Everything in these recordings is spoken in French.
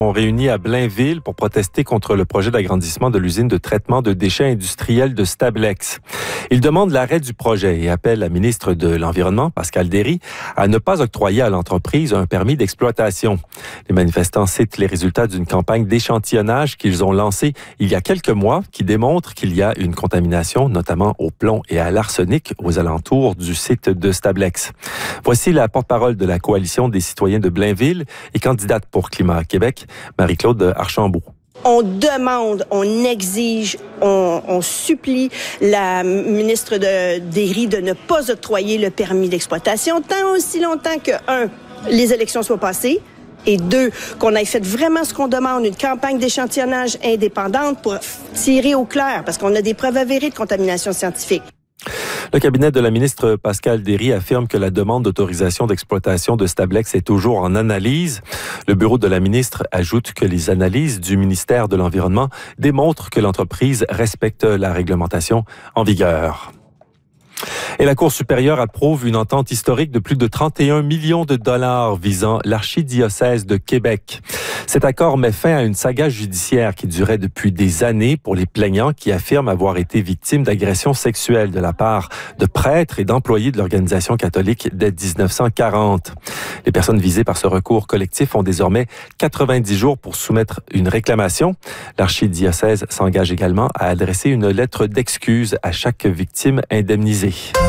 sont réunis à Blainville pour protester contre le projet d'agrandissement de l'usine de traitement de déchets industriels de Stablex. Ils demandent l'arrêt du projet et appellent la ministre de l'Environnement, Pascale Derry, à ne pas octroyer à l'entreprise un permis d'exploitation. Les manifestants citent les résultats d'une campagne d'échantillonnage qu'ils ont lancée il y a quelques mois qui démontre qu'il y a une contamination, notamment au plomb et à l'arsenic aux alentours du site de Stablex. Voici la porte-parole de la Coalition des citoyens de Blainville et candidate pour Climat Québec, Marie-Claude Archambault. On demande, on exige, on supplie la ministre Derry de ne pas octroyer le permis d'exploitation tant aussi longtemps que, les élections soient passées, et 2, qu'on ait fait vraiment ce qu'on demande, une campagne d'échantillonnage indépendante pour tirer au clair, parce qu'on a des preuves avérées de contamination scientifique. Le cabinet de la ministre Pascale Derry affirme que la demande d'autorisation d'exploitation de Stablex est toujours en analyse. Le bureau de la ministre ajoute que les analyses du ministère de l'Environnement démontrent que l'entreprise respecte la réglementation en vigueur. Et la Cour supérieure approuve une entente historique de plus de 31 millions de dollars visant l'archidiocèse de Québec. Cet accord met fin à une saga judiciaire qui durait depuis des années pour les plaignants qui affirment avoir été victimes d'agressions sexuelles de la part de prêtres et d'employés de l'organisation catholique dès 1940. Les personnes visées par ce recours collectif ont désormais 90 jours pour soumettre une réclamation. L'archidiocèse s'engage également à adresser une lettre d'excuse à chaque victime indemnisée.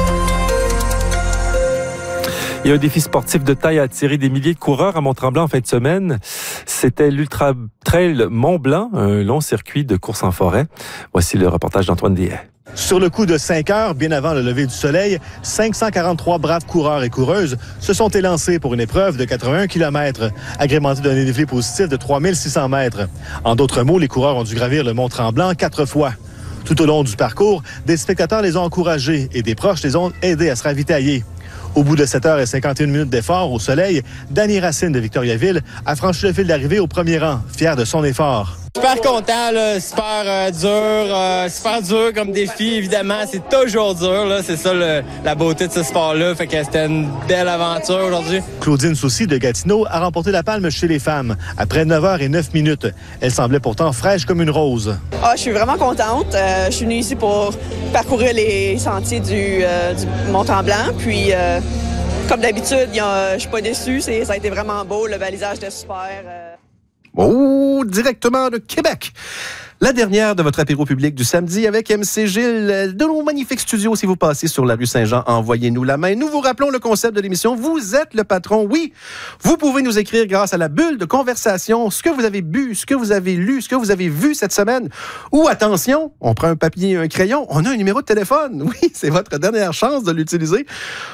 Il y a un défi sportif de taille à attirer des milliers de coureurs à Mont-Tremblant en fin de semaine. C'était l'Ultra Trail Mont-Blanc, un long circuit de course en forêt. Voici le reportage d'Antoine Deshaies. Sur le coup de 5 heures, bien avant le lever du soleil, 543 braves coureurs et coureuses se sont élancés pour une épreuve de 81 km, agrémentée d'un dénivelé positif de 3600 mètres. En d'autres mots, les coureurs ont dû gravir le Mont-Tremblant 4 fois. Tout au long du parcours, des spectateurs les ont encouragés et des proches les ont aidés à se ravitailler. Au bout de 7h51 d'effort au soleil, Danny Racine de Victoriaville a franchi le fil d'arrivée au premier rang, fier de son effort. Super content, là, super dur comme défi, évidemment. C'est toujours dur, là. C'est ça la beauté de ce sport-là. Fait que c'était une belle aventure aujourd'hui. Claudine Soucy de Gatineau a remporté la palme chez les femmes après 9h09. Elle semblait pourtant fraîche comme une rose. Je suis vraiment contente. Je suis venue ici pour parcourir les sentiers du Mont-Tremblant. Puis, comme d'habitude, je suis pas déçue. Ça a été vraiment beau. Le balisage était super. Oh, directement de Québec. La dernière de votre apéro public du samedi avec MC Gilles de nos magnifiques studios. Si vous passez sur la rue Saint-Jean, envoyez-nous la main. Nous vous rappelons le concept de l'émission. Vous êtes le patron. Oui, vous pouvez nous écrire grâce à la bulle de conversation ce que vous avez bu, ce que vous avez lu, ce que vous avez vu cette semaine. Ou attention, on prend un papier et un crayon. On a un numéro de téléphone. Oui, c'est votre dernière chance de l'utiliser.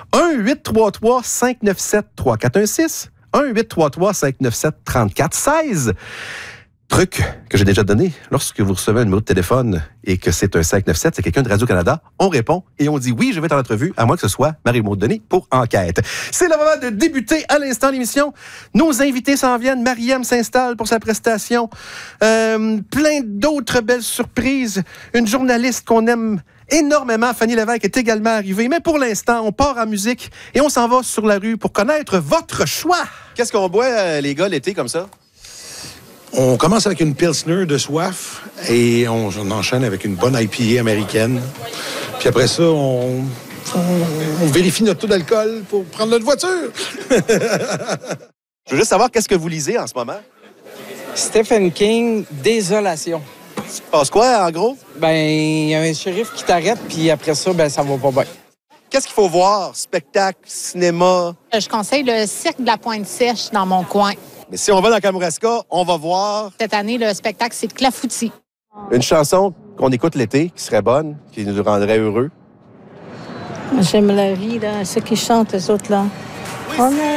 1-833-597-3416. 1-833-597-3416. Truc que j'ai déjà donné, lorsque vous recevez un numéro de téléphone et que c'est un 597, c'est quelqu'un de Radio-Canada, on répond et on dit oui, je vais être en entrevue, à moins que ce soit Marie-Maude Denis pour Enquête. C'est le moment de débuter à l'instant l'émission. Nos invités s'en viennent. Marie-Ève s'installe pour sa prestation. Plein d'autres belles surprises. Une journaliste qu'on aime énormément, Fanny Lévesque, est également arrivée. Mais pour l'instant, on part en musique et on s'en va sur la rue pour connaître votre choix. Qu'est-ce qu'on boit, les gars, l'été comme ça? On commence avec une Pilsner de soif et on enchaîne avec une bonne IPA américaine. Puis après ça, on vérifie notre taux d'alcool pour prendre notre voiture. Je veux juste savoir qu'est-ce que vous lisez en ce moment? Stephen King, Désolation. Ça passe quoi, en gros? Il y a un shérif qui t'arrête, puis après ça, ça va pas bien. Qu'est-ce qu'il faut voir? Spectacle, cinéma? Je conseille le Cirque de la Pointe-Sèche dans mon coin. Mais si on va dans Kamouraska, on va voir... Cette année, le spectacle, c'est Clafoutis. Une chanson qu'on écoute l'été, qui serait bonne, qui nous rendrait heureux. J'aime la vie, là. Ceux qui chantent, les autres, là.